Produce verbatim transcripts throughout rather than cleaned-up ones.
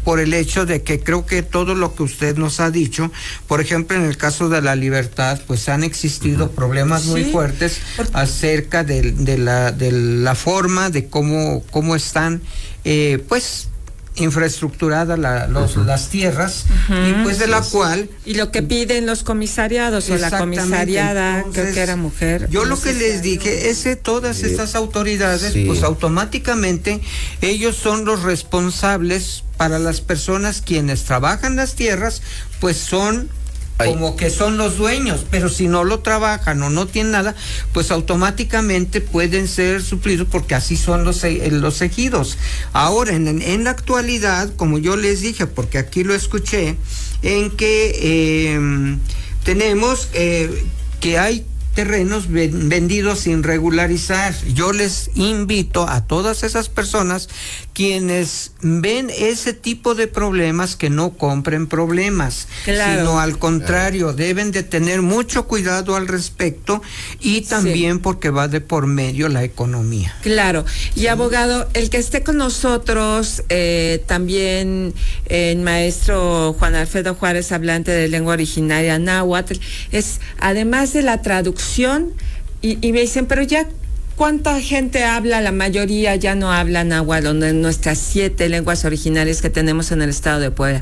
por el hecho de que creo que todo lo que usted nos ha dicho, por ejemplo, en el caso de la libertad, pues han existido uh-huh. problemas sí. muy fuertes acerca de, de, la, de la forma de cómo, cómo están, eh, pues, infraestructurada la, los, uh-huh. las tierras uh-huh. y pues de la sí, cual y lo que piden los comisariados o la comisariada. Entonces, creo que era mujer. Yo lo que les dije es que todas sí. estas autoridades sí. pues automáticamente ellos son los responsables para las personas quienes trabajan las tierras, pues son como que son los dueños, pero si no lo trabajan o no tienen nada, pues automáticamente pueden ser suplidos porque así son los, los ejidos. Ahora, en, en la actualidad, como yo les dije, porque aquí lo escuché, en que eh, tenemos eh, que hay terrenos ven, vendidos sin regularizar. Yo les invito a todas esas personas quienes ven ese tipo de problemas que no compren problemas, claro. sino al contrario, claro. deben de tener mucho cuidado al respecto y también sí. porque va de por medio la economía. Claro, y sí. abogado, el que esté con nosotros eh, también el maestro Juan Alfredo Juárez, hablante de lengua originaria náhuatl, es además de la traducción, y, y me dicen, pero ya ¿cuánta gente habla? La mayoría ya no habla náhuatl, de nuestras siete lenguas originarias que tenemos en el estado de Puebla.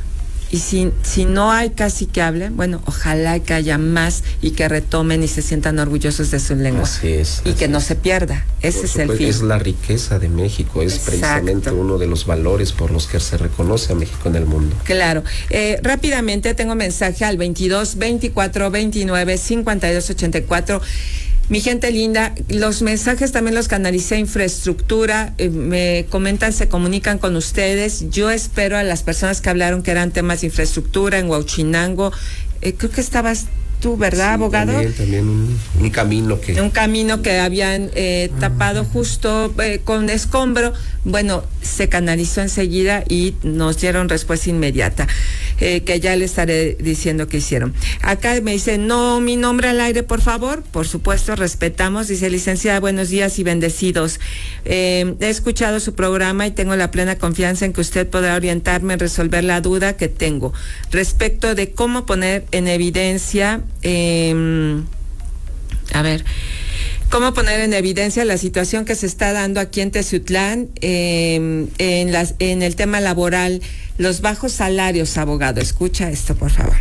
Y si, si no hay casi que hablen, bueno, ojalá que haya más y que retomen y se sientan orgullosos de su lengua. Así es. Y así que no es. se pierda. Ese por es supuesto, el fin. Es la riqueza de México, es Exacto. precisamente uno de los valores por los que se reconoce a México en el mundo. Claro. Eh, rápidamente tengo mensaje al veintidós, veinticuatro, veintinueve, cincuenta y dos, ochenta y cuatro. Mi gente linda, los mensajes también los canalicé a infraestructura, eh, me comentan, se comunican con ustedes. Yo espero a las personas que hablaron que eran temas de infraestructura en Huauchinango. Eh, creo que estabas tú, ¿verdad, sí, abogado? También, también un, un camino que... Un camino que habían eh, tapado justo eh, con escombro. Bueno, se canalizó enseguida y nos dieron respuesta inmediata, eh, que ya le estaré diciendo qué hicieron. Acá me dice, no, mi nombre al aire, por favor. Por supuesto, respetamos. Dice, licenciada, buenos días y bendecidos. Eh, he escuchado su programa y tengo la plena confianza en que usted podrá orientarme en resolver la duda que tengo respecto de cómo poner en evidencia Eh, a ver, cómo poner en evidencia la situación que se está dando aquí en Teciutlán eh, en, las, en el tema laboral, los bajos salarios, abogado. Escucha esto, por favor.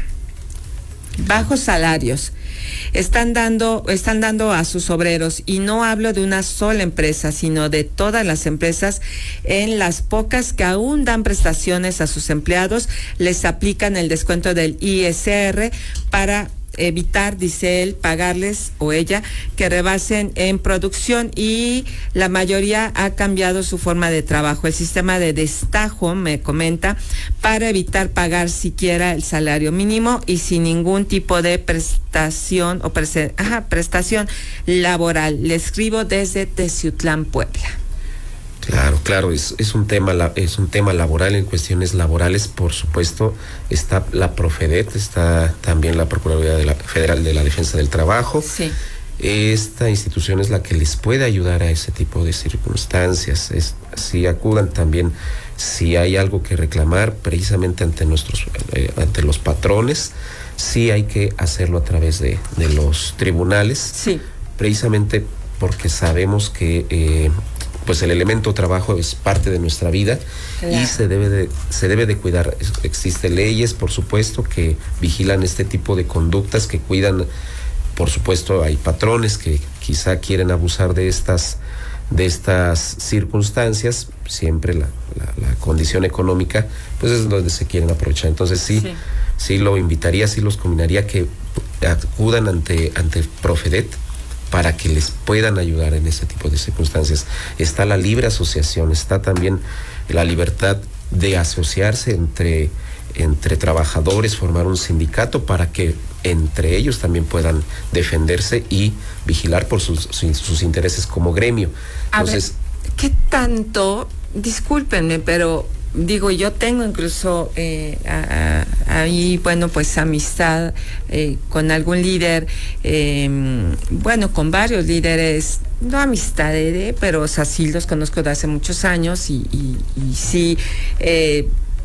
Bajos salarios están dando, están dando a sus obreros, y no hablo de una sola empresa, sino de todas las empresas. En las pocas que aún dan prestaciones a sus empleados, les aplican el descuento del I S R para evitar, dice él, pagarles o ella que rebasen en producción, y la mayoría ha cambiado su forma de trabajo, el sistema de destajo, me comenta, para evitar pagar siquiera el salario mínimo y sin ningún tipo de prestación o prese, ajá, prestación laboral. Le escribo desde Teciutlán, Puebla. Claro, claro, es, es un tema es un tema laboral. En cuestiones laborales, por supuesto, está la Profedet, está también la Procuraduría de la Federal de la Defensa del Trabajo. Sí. Esta institución es la que les puede ayudar a ese tipo de circunstancias. Es, si acudan también, si hay algo que reclamar precisamente ante nuestros, eh, ante los patrones, sí hay que hacerlo a través de, de los tribunales. Sí. Precisamente porque sabemos que eh, pues el elemento trabajo es parte de nuestra vida. Claro. Y se debe de se debe de cuidar. Existen leyes, por supuesto, que vigilan este tipo de conductas, que cuidan. Por supuesto, hay patrones que quizá quieren abusar de estas de estas circunstancias. Siempre la, la, la condición económica, pues es donde se quieren aprovechar. Entonces sí, sí, sí lo invitaría, sí los combinaría a que acudan ante ante Profedet para que les puedan ayudar en ese tipo de circunstancias. Está la libre asociación, está también la libertad de asociarse entre, entre trabajadores, formar un sindicato para que entre ellos también puedan defenderse y vigilar por sus, sus, sus intereses como gremio. Entonces, a ver, ¿qué tanto? Discúlpenme, pero digo, yo tengo incluso eh, ahí, bueno, pues amistad eh, con algún líder, eh, bueno, con varios líderes, no amistad, eh, pero o sea, sí los conozco de hace muchos años y, y, y sí, eh,